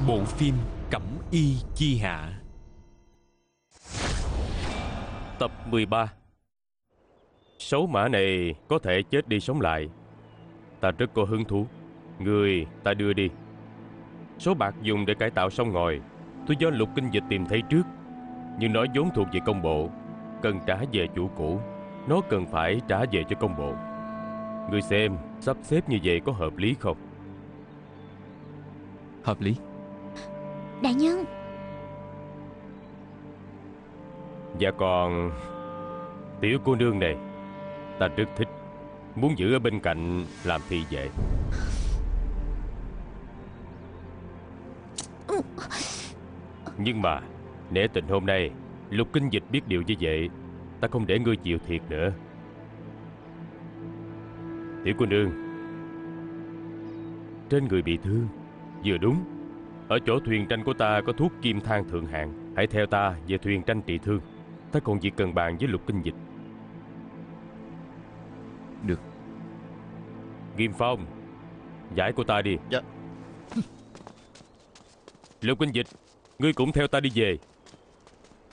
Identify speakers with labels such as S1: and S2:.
S1: Bộ phim Cẩm Y Chi Hạ.
S2: Tập 13. Sấu mã này có thể chết đi sống lại. Ta rất có hứng thú. Người ta đưa đi. Số bạc dùng để cải tạo sông ngòi tôi do Lục Kinh Dịch tìm thấy trước, nhưng nó vốn thuộc về công bộ, cần trả về chủ cũ. Nó cần phải trả về cho công bộ. Người xem sắp xếp như vậy có hợp lý không?
S1: Hợp lý.
S3: Đại nhân.
S2: Và còn tiểu cô nương này ta rất thích, muốn giữ ở bên cạnh làm thị vệ. Nhưng mà nể tình hôm nay Lục Kinh Dịch biết điều như vậy, ta không để ngươi chịu thiệt nữa. Tiểu cô nương, trên người bị thương. Vừa đúng, ở chỗ thuyền tranh của ta có thuốc kim thang thượng hạng. Hãy theo ta về thuyền tranh trị thương. Ta còn việc cần bàn với Lục Kinh Dịch.
S1: Được.
S2: Nghiêm Phong, giải của ta đi.
S4: Dạ.
S2: Lục Kinh Dịch, ngươi cũng theo ta đi về.